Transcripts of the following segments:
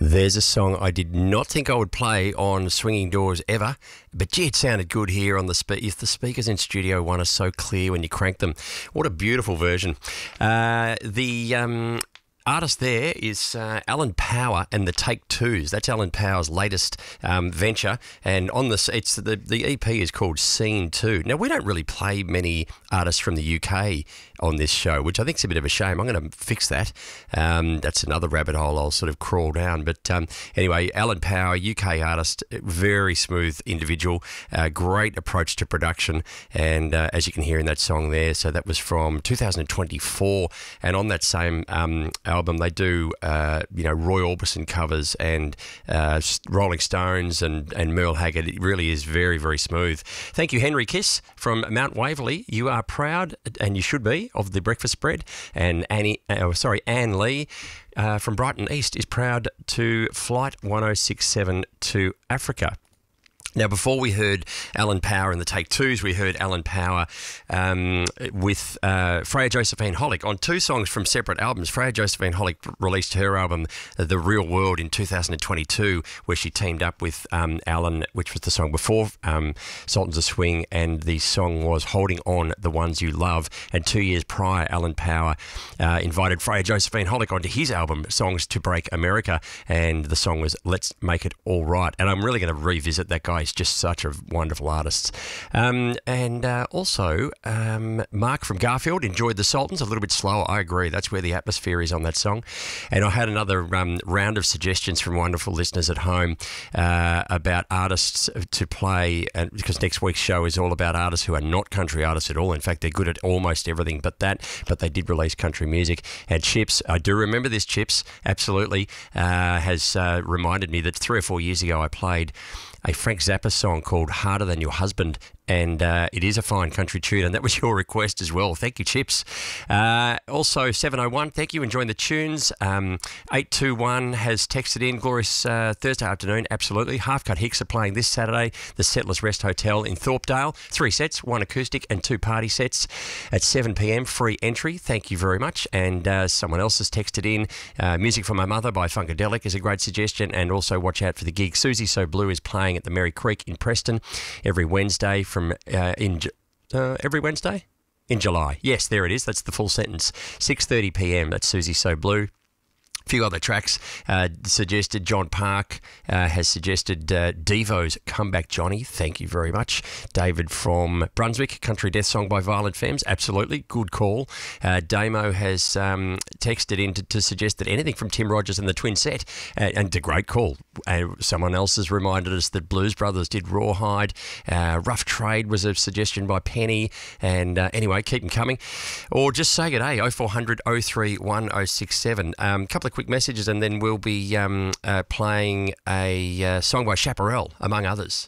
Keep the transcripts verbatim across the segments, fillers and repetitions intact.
There's a song I did not think I would play on Swinging Doors ever, but gee, it sounded good here on the spe- if the speakers in Studio One are so clear when you crank them. What a beautiful version. Uh, the um, artist there is uh, Alan Power and the Take Twos. That's Alan Power's latest um, venture, and on this, it's the the E P is called Scene Two. Now, we don't really play many artists from the U K on this show, which I think is a bit of a shame. I'm going to fix that. Um, that's another rabbit hole I'll sort of crawl down. But um, anyway, Alan Power, U K artist, very smooth individual, uh, great approach to production, and uh, as you can hear in that song there, so that was from two thousand twenty-four, and on that same um, album they do uh, you know Roy Orbison covers and uh, Rolling Stones and, and Merle Haggard. It really is very, very smooth. Thank you, Henry Kiss from Mount Waverley. You are proud, and you should be, of the breakfast spread. And Annie, uh, sorry, Anne Lee uh, from Brighton East is proud to flight one oh six seven to Africa. Now, before we heard Alan Power and the Take Twos, we heard Alan Power um, with uh, Freya Josephine Hollick on two songs from separate albums. Freya Josephine Hollick released her album, The Real World, in two thousand twenty-two, where she teamed up with um, Alan, which was the song before um, Sultans of Swing, and the song was Holding On, The Ones You Love. And two years prior, Alan Power uh, invited Freya Josephine Hollick onto his album, Songs to Break America, and the song was Let's Make It All Right. And I'm really going to revisit that guy. He's just such a wonderful artist. Um, and uh, also, um, Mark from Garfield enjoyed the Sultans, a little bit slower. I agree. That's where the atmosphere is on that song. And I had another um, round of suggestions from wonderful listeners at home uh, about artists to play, and because next week's show is all about artists who are not country artists at all. In fact, they're good at almost everything but that, but they did release country music. And Chips, I do remember this, Chips, absolutely, uh, has uh, reminded me that three or four years ago I played a Frank Zappa song called Harder Than Your Husband, and uh, it is a fine country tune, and that was your request as well. Thank you, Chips. Uh, also, seven oh one, thank you, enjoying the tunes. Um, eight two one has texted in, glorious uh, Thursday afternoon, absolutely. Half Cut Hicks are playing this Saturday, the Settlers Rest Hotel in Thorpedale. Three sets, one acoustic and two party sets at seven p m, free entry. Thank you very much. And uh, someone else has texted in, uh, Music for My Mother by Funkadelic is a great suggestion, and also watch out for the gig. Susie So Blue is playing at the Merry Creek in Preston every Wednesday from uh, in uh, every Wednesday in July. Yes, there it is. That's the full sentence. six thirty p m. That's Susie So Blue. A few other tracks uh, suggested. John Park uh, has suggested uh, Devo's Comeback Johnny. Thank you very much. David from Brunswick, Country Death Song by Violent Femmes. Absolutely, good call. Uh, Damo has um, texted in to, to suggest that anything from Tim Rogers and the Twin Set, uh, and a great call. Uh, someone else has reminded us that Blues Brothers did Rawhide. Uh, Rough Trade was a suggestion by Penny. And uh, anyway, keep them coming. Or just say good day, oh four hundred oh three one oh six seven. A um, couple of quick messages, and then we'll be um, uh, playing a uh, song by Chaparral, among others.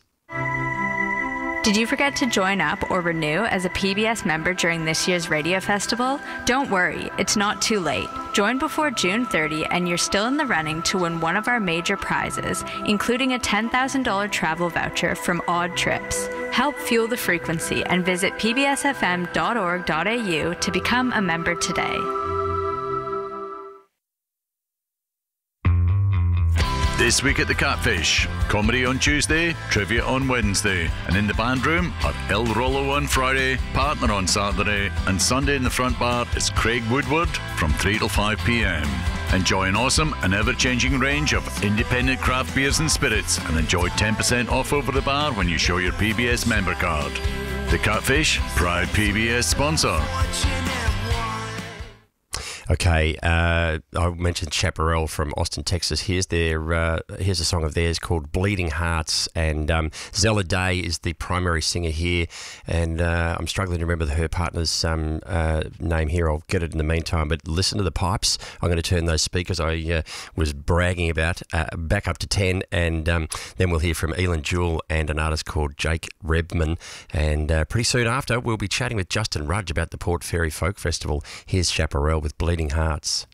Did you forget to join up or renew as a P B S member during this year's radio festival? Don't worry, it's not too late. Join before June thirtieth and you're still in the running to win one of our major prizes, including a ten thousand dollars travel voucher from Odd Trips. Help fuel the frequency and visit p b s f m dot org dot a u to become a member today. This week at the Catfish, comedy on Tuesday, trivia on Wednesday, and in the band room are El Rollo on Friday, Partner on Saturday, and Sunday in the front bar is Craig Woodward from three till five p m. Enjoy an awesome and ever-changing range of independent craft beers and spirits, and enjoy ten percent off over the bar when you show your P B S member card. The Catfish, proud P B S sponsor. Okay, uh, I mentioned Chaparral from Austin, Texas. Here's their uh, here's a song of theirs called Bleeding Hearts, and um, Zella Day is the primary singer here, and uh, I'm struggling to remember her partner's um, uh, name here. I'll get it in the meantime, but listen to the pipes. I'm going to turn those speakers I uh, was bragging about uh, back up to ten, and um, then we'll hear from Elin Jewell and an artist called Jake Rebman, and uh, pretty soon after we'll be chatting with Justin Rudge about the Port Fairy Folk Festival. Here's Chaparral with Bleeding Hearts.